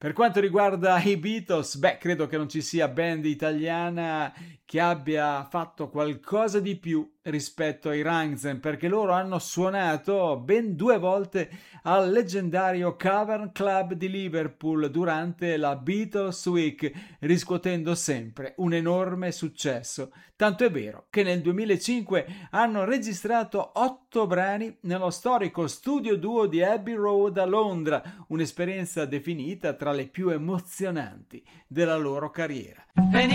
Per quanto riguarda i Beatles, credo che non ci sia band italiana che abbia fatto qualcosa di più rispetto ai Rammstein, perché loro hanno suonato ben 2 volte al leggendario Cavern Club di Liverpool durante la Beatles Week, riscuotendo sempre un enorme successo. Tanto è vero che nel 2005 hanno registrato 8 brani nello storico studio duo di Abbey Road a Londra, un'esperienza definita tra le più emozionanti della loro carriera.